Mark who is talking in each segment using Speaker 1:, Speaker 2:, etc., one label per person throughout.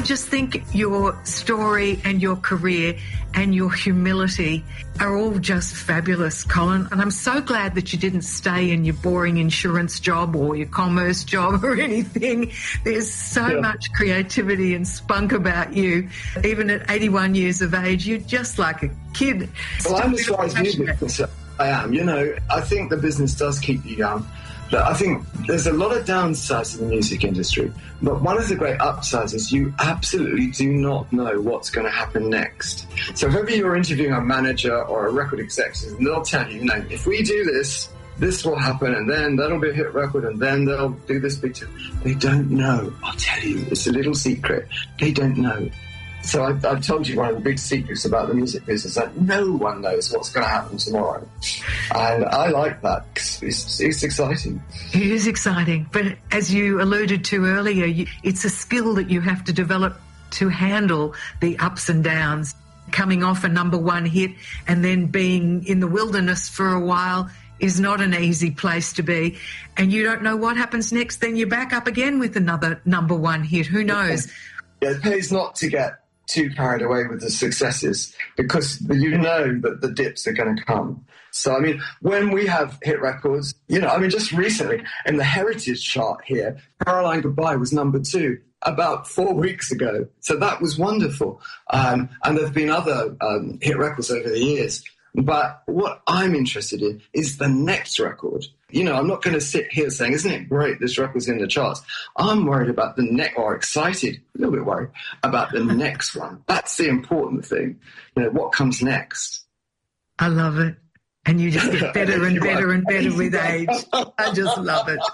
Speaker 1: just think your story and your career and your humility are all just fabulous, Colin. And I'm so glad that you didn't stay in your boring insurance job or your commerce job or anything. There's so much creativity and spunk about you. Even at 81 years of age, you're just like a kid.
Speaker 2: Well, I'm as far as music concerned. I am. You know, I think the business does keep you young. But I think there's a lot of downsides to the music industry. But one of the great upsides is you absolutely do not know what's going to happen next. So if ever you're interviewing a manager or a record executive, they'll tell you, you know, if we do this, this will happen, and then that'll be a hit record, and then they'll do this big tour. They don't know. I'll tell you, it's a little secret. They don't know. So I've told you one of the big secrets about the music business, that no one knows what's going to happen tomorrow. And I like that, because it's exciting.
Speaker 1: It is exciting. But as you alluded to earlier, it's a skill that you have to develop to handle the ups and downs. Coming off a number one hit and then being in the wilderness for a while is not an easy place to be. And you don't know what happens next. Then you're back up again with another number one hit. Who knows?
Speaker 2: Yeah, it pays not to get too carried away with the successes, because you know that the dips are going to come. So, I mean, when we have hit records, you know, I mean, just recently in the Heritage chart here, Caroline Goodbye was number 2 about 4 weeks ago. So that was wonderful. And there have been other hit records over the years. But what I'm interested in is the next record. You know, I'm not going to sit here saying, isn't it great this record's in the charts? I'm worried about the next, or excited, a little bit worried, about the next one. That's the important thing. You know, what comes next?
Speaker 1: I love it. And you just get better and better and better with age. I just love it.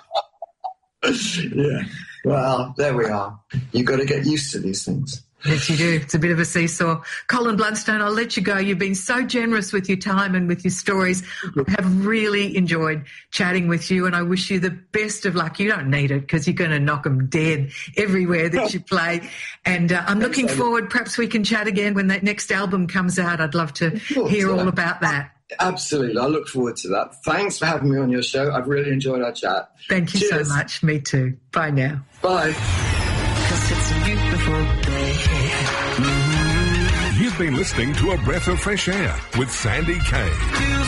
Speaker 2: Yeah. Well, there we are. You've got to get used to these things.
Speaker 1: Yes, you do. It's a bit of a seesaw. Colin Blunstone, I'll let you go. You've been so generous with your time and with your stories. I have really enjoyed chatting with you, and I wish you the best of luck. You don't need it, because you're going to knock them dead everywhere that you play. And I'm looking forward. Perhaps we can chat again when that next album comes out. I'd love to hear all about that.
Speaker 2: Absolutely. I look forward to that. Thanks for having me on your show. I've really enjoyed our chat.
Speaker 1: Thank you so much. Me too. Bye now.
Speaker 2: Bye.
Speaker 1: 'Cause it's a beautiful day.
Speaker 3: You've been listening to A Breath of Fresh Air with Sandy Kay.